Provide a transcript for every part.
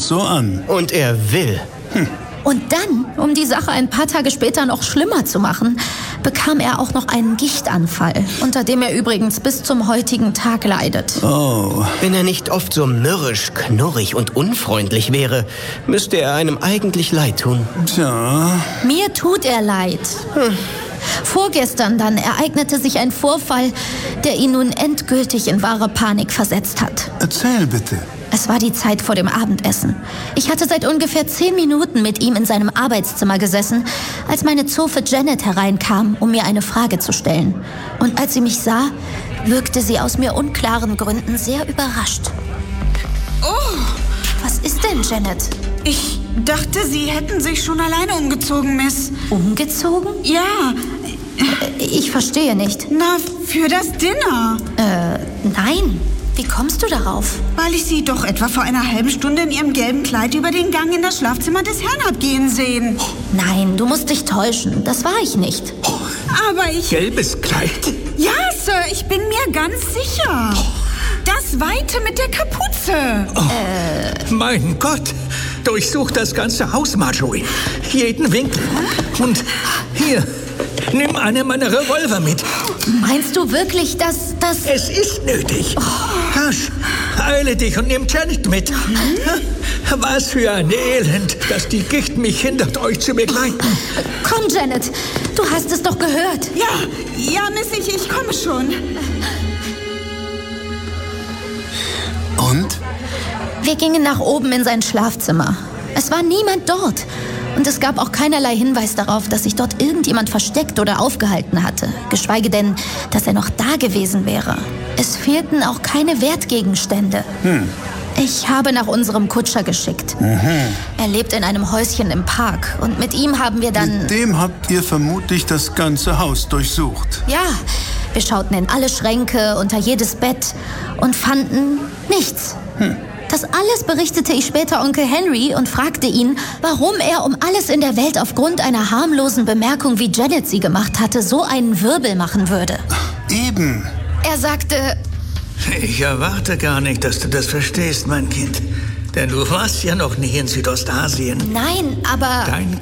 so an. Und er will. Und dann, um die Sache ein paar Tage später noch schlimmer zu machen, bekam er auch noch einen Gichtanfall, unter dem er übrigens bis zum heutigen Tag leidet. Oh. Wenn er nicht oft so mürrisch, knurrig und unfreundlich wäre, müsste er einem eigentlich leid tun. Tja. Mir tut er leid. Vorgestern dann ereignete sich ein Vorfall, der ihn nun endgültig in wahre Panik versetzt hat. Erzähl bitte. Es war die Zeit vor dem Abendessen. Ich hatte seit ungefähr 10 Minuten mit ihm in seinem Arbeitszimmer gesessen, als meine Zofe Janet hereinkam, um mir eine Frage zu stellen. Und als sie mich sah, wirkte sie aus mir unklaren Gründen sehr überrascht. Oh, Was ist denn, Janet? ich dachte, Sie hätten sich schon alleine umgezogen, Miss. Umgezogen? Ja, Ich verstehe nicht. na, für das Dinner. Nein. Wie kommst du darauf? Weil ich Sie doch etwa vor einer halben Stunde in Ihrem gelben Kleid über den Gang in das Schlafzimmer des Herrn hab gehen sehen. Nein, du musst dich täuschen. Das war ich nicht. Aber ich... Gelbes Kleid? Ja, Sir, ich bin mir ganz sicher. Das Weite mit der Kapuze. Mein Gott! Durchsuch das ganze Haus, Marjorie. Jeden Winkel. Und hier, nimm eine meiner Revolver mit. Meinst du wirklich, dass das... Es ist nötig. Rasch, eile dich und nimm Janet mit. Was für ein Elend, dass die Gicht mich hindert, euch zu begleiten. Komm, Janet. Du hast es doch gehört. Ja, Miss, ich komme schon. Und? Wir gingen nach oben in sein Schlafzimmer. Es war niemand dort. Und es gab auch keinerlei Hinweis darauf, dass sich dort irgendjemand versteckt oder aufgehalten hatte. Geschweige denn, dass er noch da gewesen wäre. Es fehlten auch keine Wertgegenstände. Ich habe nach unserem Kutscher geschickt. Er lebt in einem Häuschen im Park. Und mit ihm haben wir dann... Mit dem habt ihr vermutlich das ganze Haus durchsucht. Ja, wir schauten in alle Schränke, unter jedes Bett und fanden nichts. Das alles berichtete ich später Onkel Henry und fragte ihn, warum er um alles in der Welt aufgrund einer harmlosen Bemerkung, wie Janet sie gemacht hatte, so einen Wirbel machen würde. Eben. Er sagte, Ich erwarte gar nicht, dass du das verstehst, mein Kind. Denn du warst ja noch nie in Südostasien. nein, aber... Dein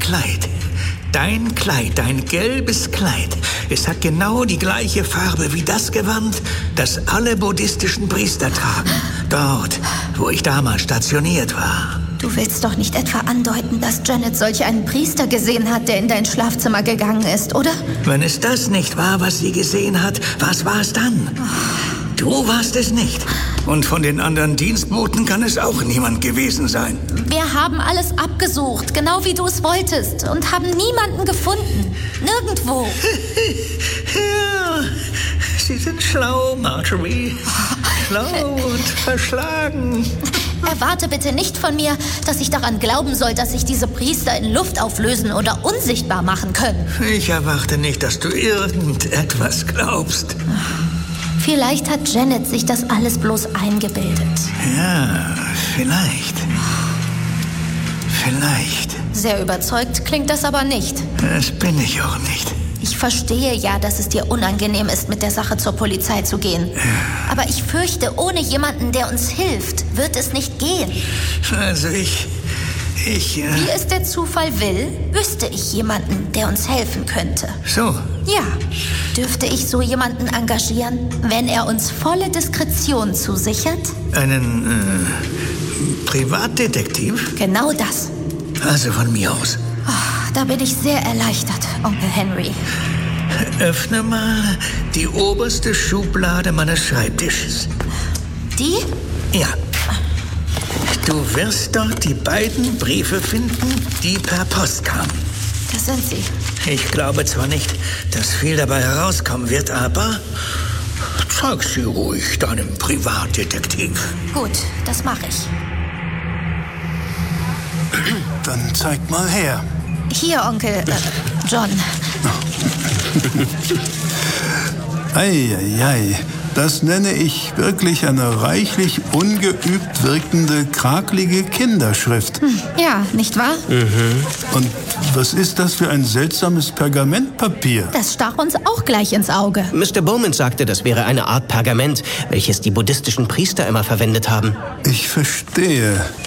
Kleid, dein gelbes Kleid. Es hat genau die gleiche Farbe wie das Gewand, das alle buddhistischen Priester tragen. Dort, wo ich damals stationiert war. Du willst doch nicht etwa andeuten, dass Janet solch einen Priester gesehen hat, der in dein Schlafzimmer gegangen ist, oder? Wenn es das nicht war, was sie gesehen hat, was war es dann? Du warst es nicht. Und von den anderen Dienstboten kann es auch niemand gewesen sein. Wir haben alles abgesucht, genau wie du es wolltest, und haben niemanden gefunden. Nirgendwo. Ja, sie sind schlau, Marjorie. Schlau und verschlagen. Erwarte bitte nicht von mir, dass ich daran glauben soll, dass sich diese Priester in Luft auflösen oder unsichtbar machen können. Ich erwarte nicht, dass du irgendetwas glaubst. Vielleicht hat Janet sich das alles bloß eingebildet. Ja, vielleicht. Vielleicht. Sehr überzeugt klingt das aber nicht. Das bin ich auch nicht. Ich verstehe ja, dass es dir unangenehm ist, mit der Sache zur Polizei zu gehen. Aber ich fürchte, ohne jemanden, der uns hilft, wird es nicht gehen. Also Wie es der Zufall will, wüsste ich jemanden, der uns helfen könnte. So, Ja, dürfte ich so jemanden engagieren, wenn er uns volle Diskretion zusichert? einen Privatdetektiv? Genau das. Also von mir aus. Da bin ich sehr erleichtert, Onkel Henry. Öffne mal die oberste Schublade meines Schreibtisches. Die? Ja. Du wirst dort die beiden Briefe finden, die per Post kamen. Das sind sie. Ich glaube zwar nicht, dass viel dabei herauskommen wird, aber zeig sie ruhig deinem Privatdetektiv. Gut, das mache ich. Dann zeig mal her. Hier, Onkel John. Ei. Das nenne ich wirklich eine reichlich ungeübt wirkende, krakelige Kinderschrift. Ja, nicht wahr? Und was ist das für ein seltsames Pergamentpapier? Das stach uns auch gleich ins Auge. Mr. Bowman sagte, das wäre eine Art Pergament, welches die buddhistischen Priester immer verwendet haben. Ich verstehe.